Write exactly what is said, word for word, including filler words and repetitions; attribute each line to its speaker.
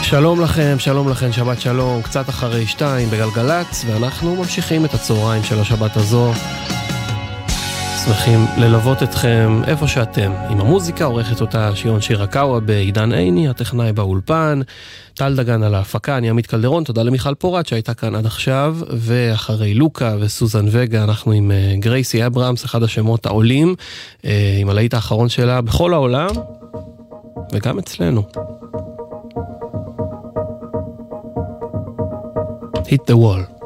Speaker 1: שלום לכם, שלום לכם, שבת שלום, קצת אחרי שתיים בגלגלץ, ואנחנו ממשיכים את הצהריים של השבת הזו. שמחים ללוות אתכם איפה שאתם. עם המוזיקה עורכת אותה שיון שירקאווה בעידן עיני, הטכנאי באולפן, טל דגן על ההפקה, אני עמית קלדרון, תודה למיכל פורט שהייתה כאן עד עכשיו, ואחרי לוקה וסוזן וגה אנחנו עם גרייסי אברהמס, אחד השמות העולים, עם הלהיט האחרון שלה בכל העולם, וגם אצלנו. Hit the wall.